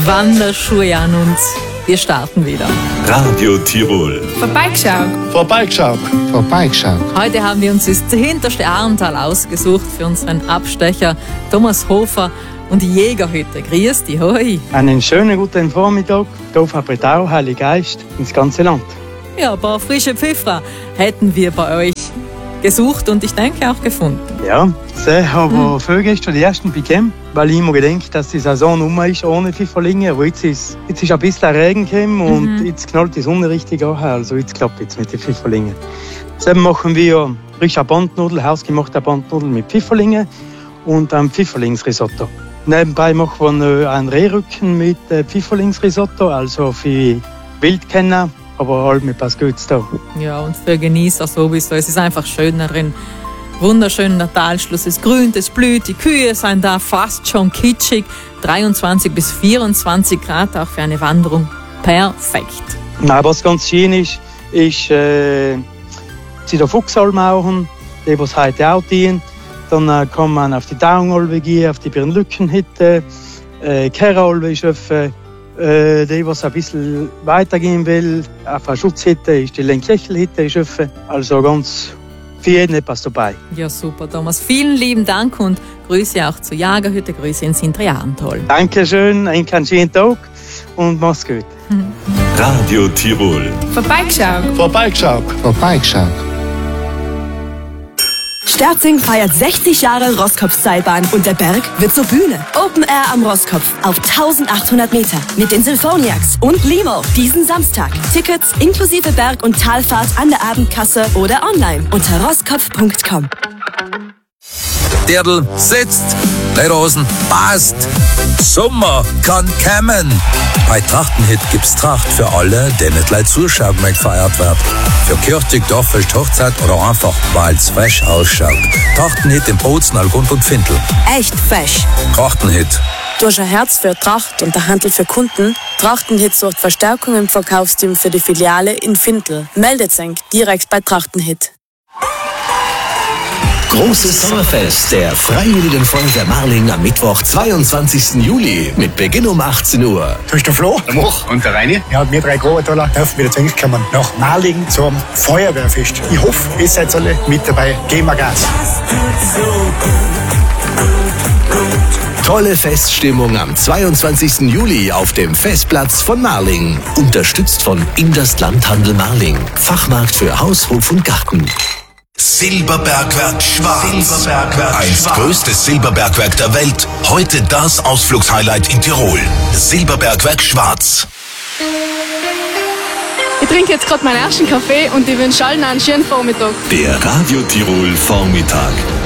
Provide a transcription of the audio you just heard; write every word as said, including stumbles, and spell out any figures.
Wanderschuhe an und wir starten wieder. Radio Tirol. Vorbeigeschaut. Vorbeigeschaut. Vorbeigeschaut. Heute haben wir uns das hinterste Ahrntal ausgesucht für unseren Abstecher Thomas Hofer und die Jägerhütte. Grüß dich, hoi. Einen schönen guten Vormittag hier auf Bretau, Heilig Geist, ins ganze Land. Ja, ein paar frische Pfeffra hätten wir bei euch gesucht und ich denke auch gefunden. Ja, sie haben Vögel schon die ersten bekommen, weil ich immer gedacht, dass die Saison rum ist ohne Pfifferlinge. Aber jetzt ist, jetzt ist ein bisschen Regen gekommen und mhm. jetzt knallt die Sonne richtig an. Also jetzt klappt es mit den Pfifferlingen. Dann machen wir frische Bandnudeln, hausgemachte Bandnudeln mit Pfifferlingen und ein Pfifferlingsrisotto. Nebenbei machen wir noch einen Rehrücken mit Pfifferlingsrisotto, also für Wildkenner, aber halt mit was Gutes da. Ja, und für Genießer sowieso. Es ist einfach schön darin. Wunderschöner Talschluss, es grünt, es blüht, die Kühe sind da fast schon kitschig. dreiundzwanzig bis vierundzwanzig Grad auch für eine Wanderung. Perfekt. Nein, was ganz schön ist, ist äh, sie der Fuchsalmauchen, die was heute auch dienen. Dann äh, kann man auf die Dauenolve gehen, auf die Birnlückenhütte, äh, Kerolve schöpfen. Äh, die, was ein bisschen weitergehen will, auf eine Schutzhütte ist die Lenkirchelhütte schöpfen. Also ganz für jeden etwas dabei. Ja, super, Thomas. Vielen lieben Dank und Grüße auch zur Jägerhütte, Grüße ins Hinterjahrental. Dankeschön, einen schönen Tag und mach's gut. Radio Tirol. Vorbeigeschaut. Vorbeigeschaut. Vorbeigeschaut. Sterzing feiert sechzig Jahre Roskopfseilbahn und der Berg wird zur Bühne. Open Air am Roskopf auf eintausendachthundert Meter mit den Symphoniacs und Limo diesen Samstag. Tickets inklusive Berg- und Talfahrt an der Abendkasse oder online unter roskopf punkt com. Dirndl sitzt, Lederhosen passt. Sommer kann kommen. Bei Trachtenhit gibt's Tracht für alle, die nicht leid zuschauen, wenn gefeiert wird. Für Kirchtig, Dorffest, Hochzeit oder einfach, weil's fesch ausschaut. Trachtenhit im Bozen, Allgund und Findel. Echt fesch. Trachtenhit. Durch ein Herz für Tracht und der Handel für Kunden, Trachtenhit sorgt Verstärkung im Verkaufsteam für die Filiale in Findel. Meldet sich direkt bei Trachtenhit. Großes Sommerfest der Freiwilligen Feuerwehr Marling am Mittwoch, zweiundzwanzigsten Juli mit Beginn um achtzehn Uhr. Da ist der Flo, der Moch und der Reini. Ja, wir drei Grobetaler dürfen wieder zurückkommen nach Marling zum Feuerwehrfest. Ich hoffe, ihr seid alle mit dabei. Gehen wir Gas. Tolle Feststimmung am zweiundzwanzigsten Juli auf dem Festplatz von Marling. Unterstützt von Inders Landhandel Marling. Fachmarkt für Haus, Hof und Garten. Silberbergwerk Schwarz. Silberbergwerk Einst Schwarz. Größtes Silberbergwerk der Welt. Heute das Ausflugshighlight in Tirol. Silberbergwerk Schwarz. Ich trinke jetzt gerade meinen ersten Kaffee und ich wünsche allen einen schönen Vormittag. Der Radio Tirol Vormittag.